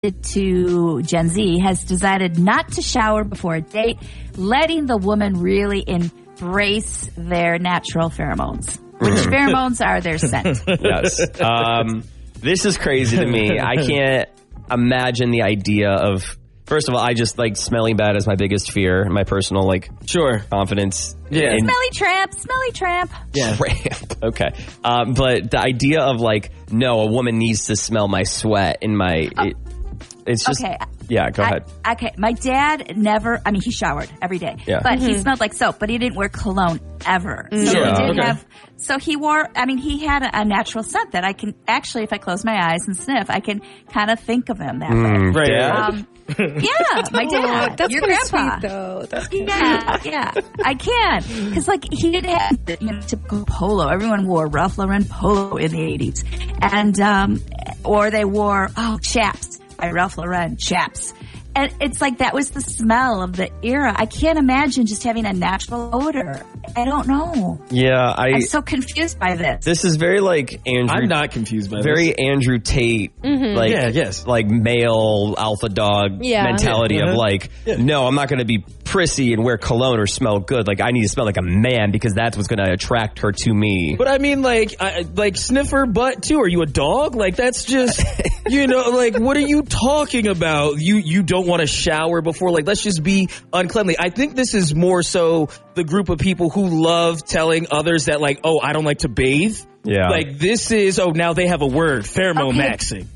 to Gen Z has decided not to shower before a date, letting the woman really embrace their natural pheromones. Which pheromones are their scent? Yes. This is crazy to me. I can't imagine the idea of... First of all, I just like smelling bad is my biggest fear. My personal confidence. Yeah. Smelly tramp. Yeah. Tramp. Okay. But the idea of no, a woman needs to smell my sweat in my. It's just. Okay. Yeah. Go ahead. Okay. My dad he showered every day. Yeah. But he smelled like soap. But he didn't wear cologne ever. So he did have. So he wore. He had a natural scent that I can actually, if I close my eyes and sniff, I can kind of think of him that way. Right. Yeah, my dad. That's your pretty grandpa. sweet, though. That's Yeah, I can. Because, he didn't have, typical polo. Everyone wore Ralph Lauren polo in the 80s. And, or they wore, Chaps by Ralph Lauren, Chaps. And it's that was the smell of the era. I can't imagine just having a natural odor. I don't know. Yeah, I'm so confused by this. This is very Andrew. I'm not confused by very this. Andrew Tate, male alpha dog mentality of no, I'm not going to be prissy and wear cologne or smell good. I need to smell like a man because that's what's going to attract her to me. But I mean, sniffer butt too. Are you a dog? That's just, what are you talking about? You don't want to shower before? Let's just be uncleanly. I think this is more so the group of people who love telling others that I don't like to bathe. Yeah. This is, now they have a word, pheromone maxing.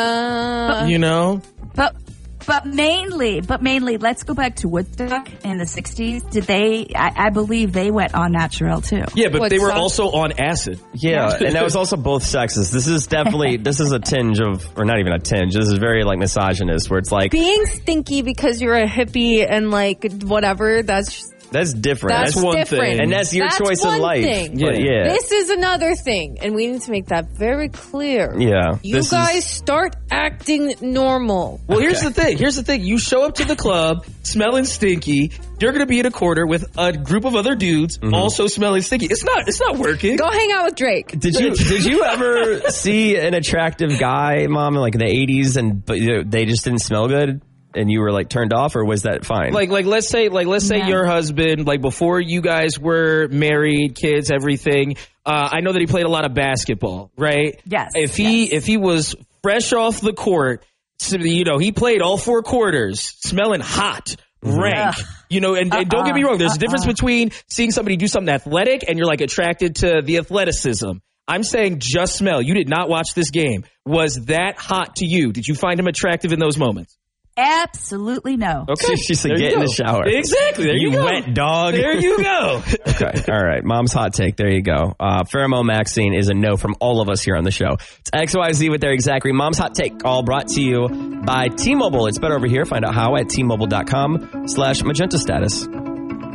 Yeah. But mainly, let's go back to Woodstock in the 60s. Did they, I believe they went on natural too. Yeah, but they were also on acid. Yeah, and that was also both sexist. This is definitely, this is a tinge of, or not even a tinge, this is very misogynist where it's being stinky because you're a hippie and whatever, that's different. That's one different. thing. And that's your choice in life. Yeah. This is another thing. And we need to make that very clear. Yeah. You guys start acting normal. Well, here's the thing. You show up to the club smelling stinky. You're going to be in a corner with a group of other dudes also smelling stinky. It's not working. Go hang out with Drake. Did you ever see an attractive guy, Mom, in the 80s but they just didn't smell good? And you were turned off, or was that fine? Let's say your husband, before you guys were married, kids, everything. I know that he played a lot of basketball, right? Yes. If he was fresh off the court, he played all 4 quarters, smelling hot, rank. And don't get me wrong. There's a difference between seeing somebody do something athletic and you're attracted to the athleticism. I'm saying just smell. You did not watch this game. Was that hot to you? Did you find him attractive in those moments? Absolutely no. Okay. She said get in the shower. Exactly. There you go. Wet dog. There you go. Okay. All right. Mom's hot take. There you go. Pheromone maxine is a no from all of us here on the show. It's XYZ with their exact Mom's hot take. All brought to you by T-Mobile. It's better over here. Find out how at T-Mobile.com/magenta status.